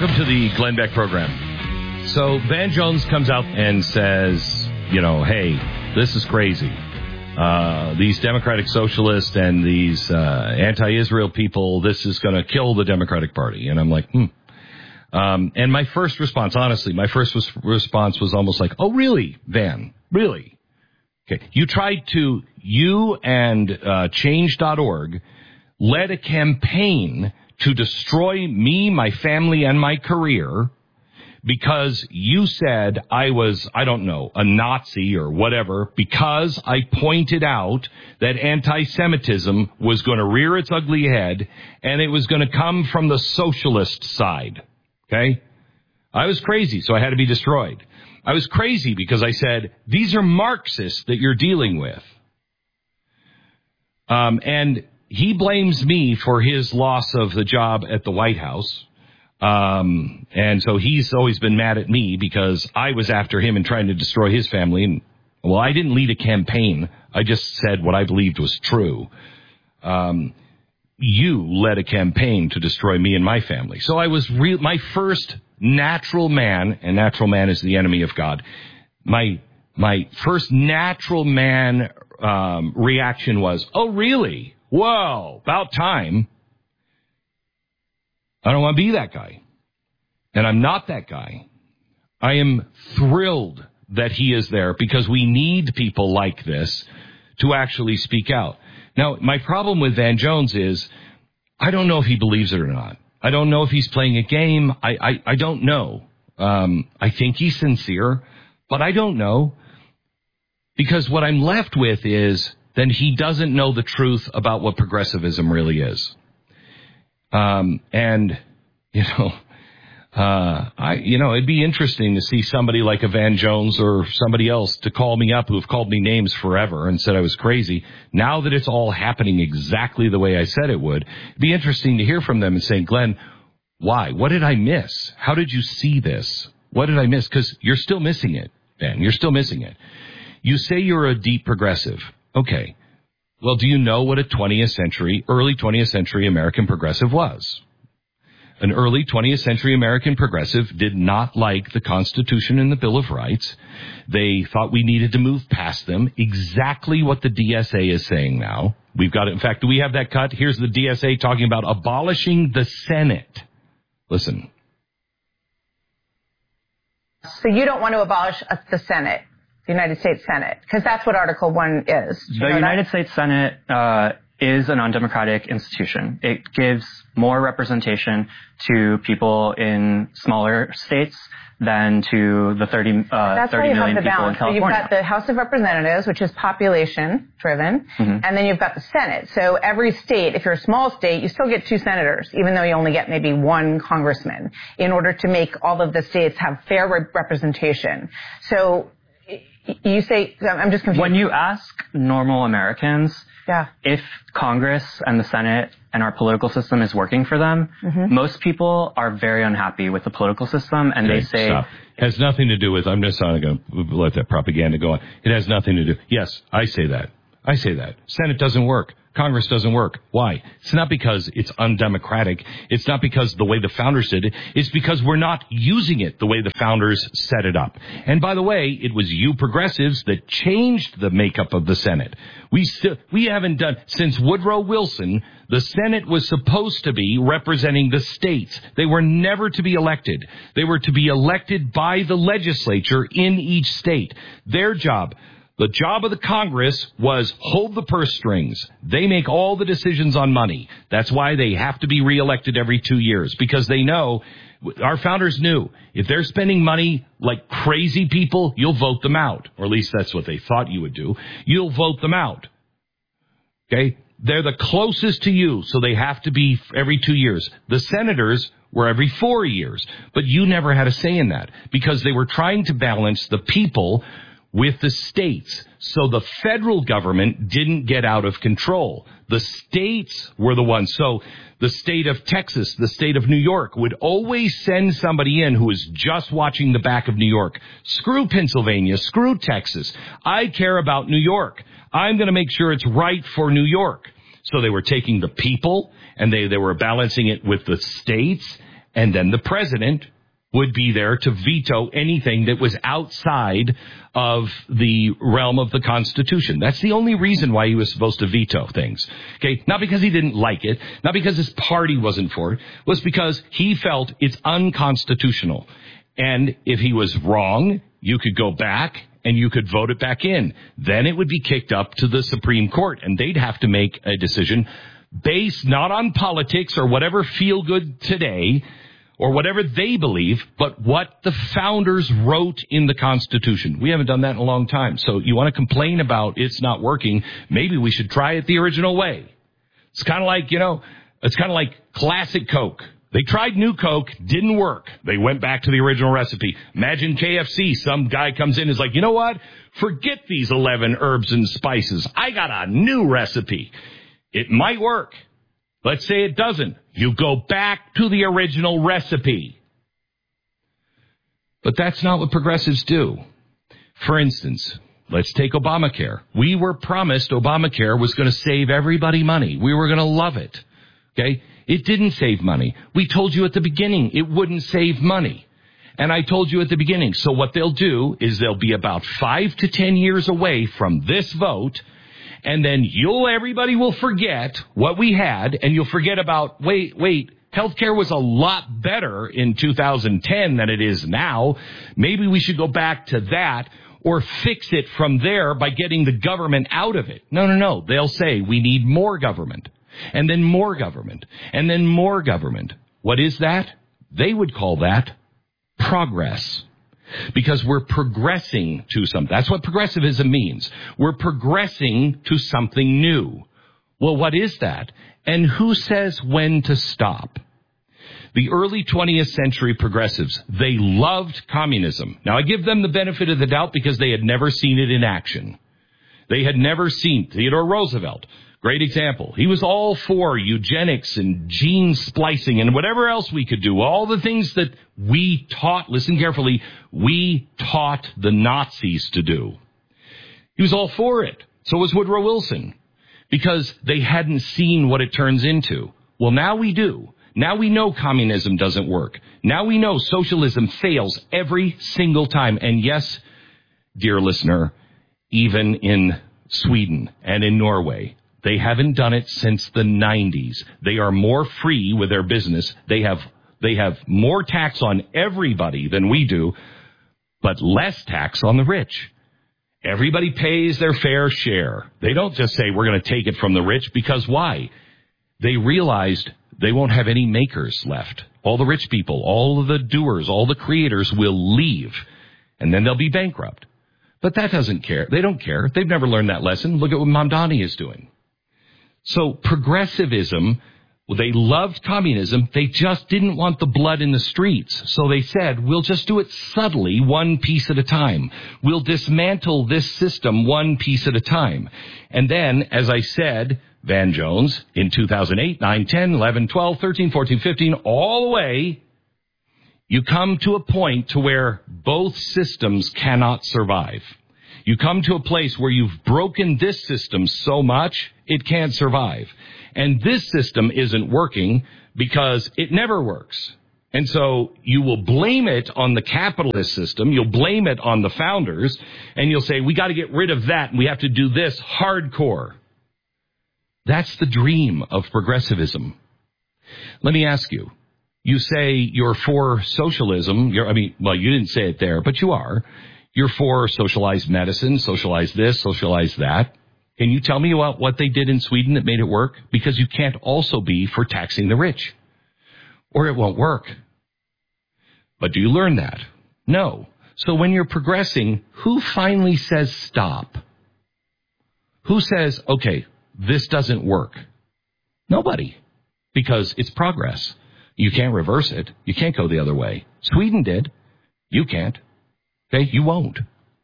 Welcome to the Glenn Beck program. So Van Jones comes out and says, you know, hey, this is crazy. These Democratic Socialists and these anti-Israel people, this is going to kill the Democratic Party. And I'm like, and my first response, honestly, response was almost like, oh, really, Van? Really? Okay. You and Change.org led a campaign to destroy me, my family, and my career because you said I was, I don't know, a Nazi or whatever, because I pointed out that anti-Semitism was going to rear its ugly head and it was going to come from the socialist side. Okay? I was crazy, so I had to be destroyed. I was crazy because I said, these are Marxists that you're dealing with. And he blames me for his loss of the job at the White House. And so he's always been mad at me because I was after him and trying to destroy his family. And, well, I didn't lead a campaign. I just said what I believed was true. You led a campaign to destroy me and my family. So I was my first natural man, and natural man is the enemy of God. My first natural man reaction was, oh, really? Whoa, about time. I don't want to be that guy. And I'm not that guy. I am thrilled that he is there because we need people like this to actually speak out. Now, my problem with Van Jones is I don't know if he believes it or not. I don't know if he's playing a game. I don't know. I think he's sincere, but I don't know. Because what I'm left with is then he doesn't know the truth about what progressivism really is. And, it'd be interesting to see somebody like a Van Jones or somebody else to call me up who've called me names forever and said I was crazy. Now that it's all happening exactly the way I said it would, it'd be interesting to hear from them and say, Glenn, why? What did I miss? How did you see this? What did I miss? Because you're still missing it, Ben. You're still missing it. You say you're a deep progressive. Okay. Well, do you know what a early 20th century American progressive was? An early 20th century American progressive did not like the Constitution and the Bill of Rights. They thought we needed to move past them. Exactly what the DSA is saying now. We've got it. In fact, do we have that cut? Here's the DSA talking about abolishing the Senate. Listen. So you don't want to abolish the Senate? The United States Senate, because that's what Article 1 is. The United States Senate is an undemocratic institution. It gives more representation to people in smaller states than to the 30 million people in California. So you've got the House of Representatives, which is population-driven, and then you've got the Senate. So every state, if you're a small state, you still get 2 senators, even though you only get maybe 1 congressman, in order to make all of the states have fair representation. So you say, I'm just confused. When you ask normal Americans if Congress and the Senate and our political system is working for them, most people are very unhappy with the political system, and they say... Stop. It has nothing to do with... I'm just not going to let that propaganda go on. It has nothing to do... Yes, I say that. Senate doesn't work. Congress doesn't work. Why? It's not because it's undemocratic. It's not because the way the founders did it. It's because we're not using it the way the founders set it up. And by the way, it was you progressives that changed the makeup of the Senate. We haven't done, since Woodrow Wilson, the Senate was supposed to be representing the states. They were never to be elected. They were to be elected by the legislature in each state. Their job. The job of the Congress was hold the purse strings. They make all the decisions on money. That's why they have to be reelected every 2 years, because they know, our founders knew, if they're spending money like crazy people, you'll vote them out. Or at least that's what they thought you would do. You'll vote them out. Okay? They're the closest to you, so they have to be every 2 years. The senators were every 4 years. But you never had a say in that, because they were trying to balance the people with the states, so the federal government didn't get out of control. The states were the ones. So the state of Texas, the state of New York would always send somebody in who was just watching the back of New York. Screw Pennsylvania, screw Texas. I care about New York. I'm going to make sure it's right for New York. So they were taking the people, and they were balancing it with the states, And then the president would be there to veto anything that was outside of the realm of the Constitution. That's the only reason why he was supposed to veto things. Okay, not because he didn't like it, not because his party wasn't for it, was because he felt it's unconstitutional. And if he was wrong, you could go back and you could vote it back in. Then it would be kicked up to the Supreme Court, and they'd have to make a decision based not on politics or whatever feel good today, or whatever they believe, but what the founders wrote in the Constitution. We haven't done that in a long time. So you want to complain about it's not working, maybe we should try it the original way. It's kind of like, it's kind of like classic Coke. They tried new Coke, didn't work. They went back to the original recipe. Imagine KFC, some guy comes in and is like, you know what? Forget these 11 herbs and spices. I got a new recipe. It might work. Let's say it doesn't. You go back to the original recipe. But that's not what progressives do. For instance, let's take Obamacare. We were promised Obamacare was going to save everybody money. We were going to love it. Okay? It didn't save money. We told you at the beginning it wouldn't save money. And I told you at the beginning. So what they'll do is they'll be about 5 to 10 years away from this vote. And then everybody will forget what we had, and you'll forget about, wait, healthcare was a lot better in 2010 than it is now. Maybe we should go back to that or fix it from there by getting the government out of it. No. They'll say we need more government, and then more government, and then more government. What is that? They would call that progress. Because we're progressing to something. That's what progressivism means. We're progressing to something new. Well, what is that? And who says when to stop? The early 20th century progressives, they loved communism. Now, I give them the benefit of the doubt because they had never seen it in action. They had never seen Theodore Roosevelt. Great example. He was all for eugenics and gene splicing and whatever else we could do. All the things that we taught, listen carefully, we taught the Nazis to do. He was all for it. So was Woodrow Wilson. Because they hadn't seen what it turns into. Well, now we do. Now we know communism doesn't work. Now we know socialism fails every single time. And yes, dear listener, even in Sweden and in Norway, they haven't done it since the 90s. They are more free with their business. They have more tax on everybody than we do, but less tax on the rich. Everybody pays their fair share. They don't just say we're going to take it from the rich, because why? They realized they won't have any makers left. All the rich people, all of the doers, all the creators will leave, and then they'll be bankrupt. But that doesn't care. They don't care. They've never learned that lesson. Look at what Mamdani is doing. So progressivism, they loved communism. They just didn't want the blood in the streets. So they said, we'll just do it subtly, one piece at a time. We'll dismantle this system one piece at a time. And then, as I said, Van Jones, in 2008, 9, 10, 11, 12, 13, 14, 15, all the way, you come to a point to where both systems cannot survive. You come to a place where you've broken this system so much, it can't survive. And this system isn't working because it never works. And so you will blame it on the capitalist system. You'll blame it on the founders. And you'll say, we got to get rid of that. And we have to do this hardcore. That's the dream of progressivism. Let me ask you. You say you're for socialism. You didn't say it there, but you are. You're for socialized medicine, socialized this, socialized that. Can you tell me about what they did in Sweden that made it work? Because you can't also be for taxing the rich, or it won't work. But do you learn that? No. So when you're progressing, who finally says stop? Who says, okay, this doesn't work? Nobody. Because it's progress. You can't reverse it. You can't go the other way. Sweden did. You can't. Okay, you won't.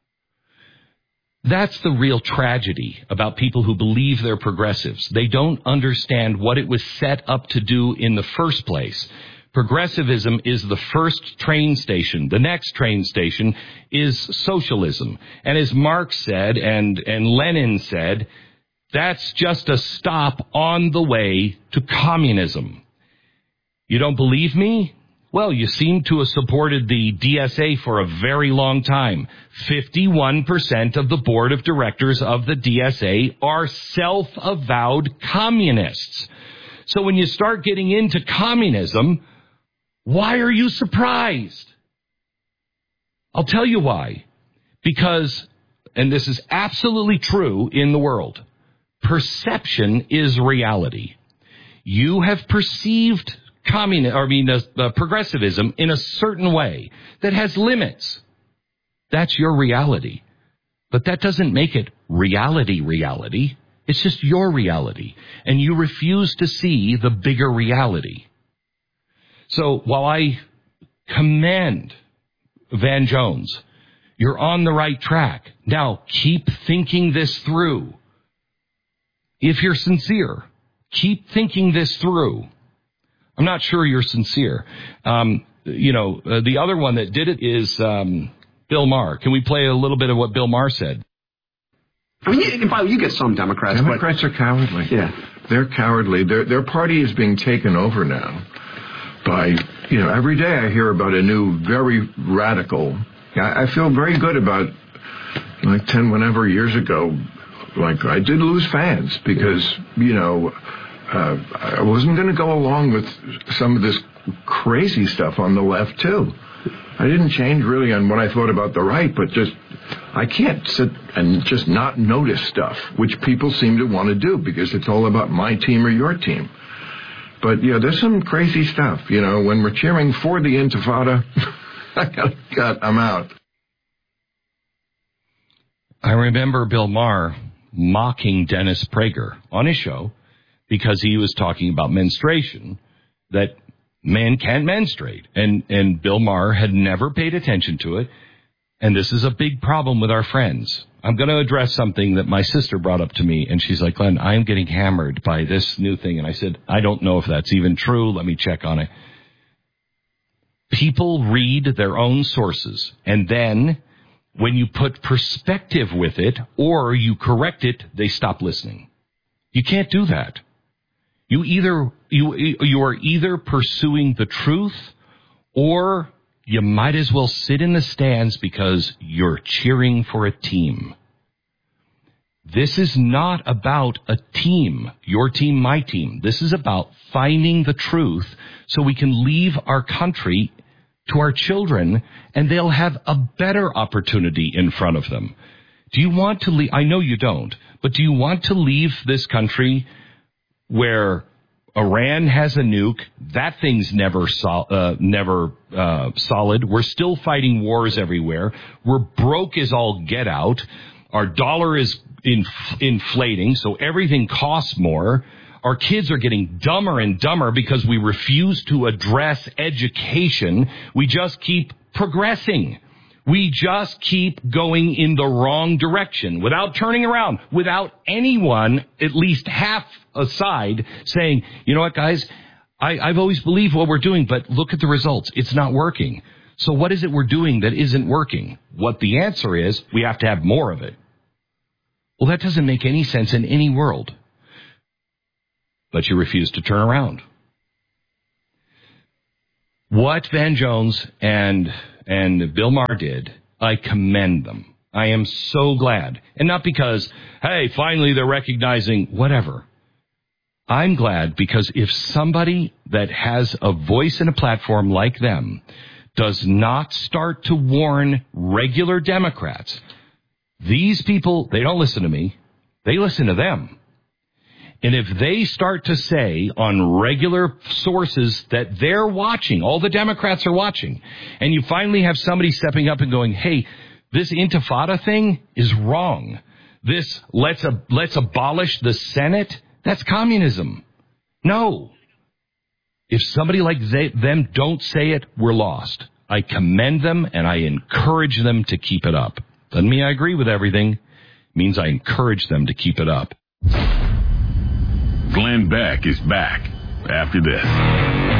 That's the real tragedy about people who believe they're progressives. They don't understand what it was set up to do in the first place. Progressivism is the first train station. The next train station is socialism. And as Marx said and Lenin said, that's just a stop on the way to communism. You don't believe me? Well, you seem to have supported the DSA for a very long time. 51% of the board of directors of the DSA are self-avowed communists. So when you start getting into communism, why are you surprised? I'll tell you why. Because, and this is absolutely true in the world, perception is reality. You have perceived progressivism in a certain way that has limits. That's your reality. But that doesn't make it reality. It's just your reality. And you refuse to see the bigger reality. So while I commend Van Jones, you're on the right track. Now, keep thinking this through. If you're sincere, keep thinking this through. I'm not sure you're sincere. The other one that did it is Bill Maher. Can we play a little bit of what Bill Maher said? I mean, you get some Democrats. Democrats are cowardly. Yeah. They're cowardly. Their party is being taken over now by, every day I hear about a new, very radical. I feel very good about, 10 whenever years ago, I did lose fans because, I wasn't going to go along with some of this crazy stuff on the left, too. I didn't change really on what I thought about the right, but I can't sit and just not notice stuff, which people seem to want to do because it's all about my team or your team. But, there's some crazy stuff. When we're cheering for the Intifada, I'm out. I remember Bill Maher mocking Dennis Prager on his show because he was talking about menstruation, that men can't menstruate. And Bill Maher had never paid attention to it. And this is a big problem with our friends. I'm going to address something that my sister brought up to me. And she's like, Glenn, I'm getting hammered by this new thing. And I said, I don't know if that's even true. Let me check on it. People read their own sources. And then when you put perspective with it or you correct it, they stop listening. You can't do that. You are either pursuing the truth or you might as well sit in the stands because you're cheering for a team. This is not about a team, your team, my team. This is about finding the truth so we can leave our country to our children and they'll have a better opportunity in front of them. Do you want to leave? I know you don't, but do you want to leave this country where Iran has a nuke? That thing's never solid. We're still fighting wars everywhere. We're broke as all get out. Our dollar is inflating, so everything costs more. Our kids are getting dumber and dumber because we refuse to address education. We just keep progressing. We just keep going in the wrong direction without turning around, without anyone, at least half aside, saying, you know what, guys, I've always believed what we're doing, but look at the results. It's not working. So what is it we're doing that isn't working? What the answer is, we have to have more of it. Well, that doesn't make any sense in any world. But you refuse to turn around. What Van Jones and Bill Maher did, I commend them. I am so glad. And not because, hey, finally they're recognizing whatever. I'm glad because if somebody that has a voice and a platform like them does not start to warn regular Democrats, these people, they don't listen to me. They listen to them. And if they start to say on regular sources that they're watching, all the Democrats are watching, and you finally have somebody stepping up and going, hey, this Intifada thing is wrong. This let's abolish the Senate, that's communism. No. If somebody like them don't say it, we're lost. I commend them and I encourage them to keep it up. Doesn't mean I agree with everything. It means I encourage them to keep it up. Glenn Beck is back after this.